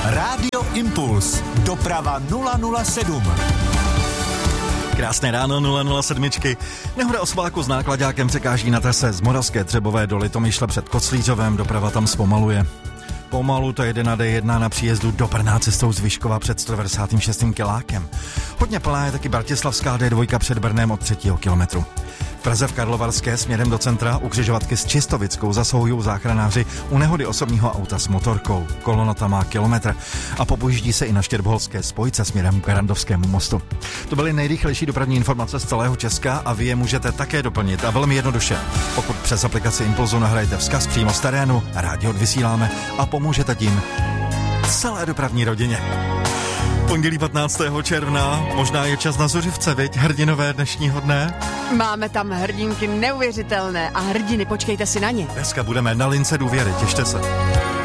Rádio Impuls. Doprava 007. Krásné ráno 007. Nehoda Osváku s náklaďákem překáží na trase z Moravské Třebové do Litomyšle před Koclířovem. Doprava tam zpomaluje. Pomalu to jede na D1 na příjezdu do Brna cestou z Vyškova před 196. kilákem. Hodně plná je taky Bratislavská D2 před Brnem od 3. kilometru. V Praze v Karlovarské směrem do centra u křižovatky s Čistovickou zasahují záchranáři u nehody osobního auta s motorkou. Kolona tam má kilometr a popuždí se i na Štěrboholské spojce směrem k Randovskému mostu. To byly nejrychlejší dopravní informace z celého Česka a vy je můžete také doplnit a velmi jednoduše. Pokud přes aplikaci Impulzu nahrajete vzkaz přímo z terénu, rádi odvysíláme a pomůžete tím celé dopravní rodině. Pondělí 15. června, možná je čas na Zuřivce, viď? Hrdinové dnešního dne. Máme tam hrdinky neuvěřitelné a hrdiny, počkejte si na ně. Dneska budeme na lince důvěry, těšte se.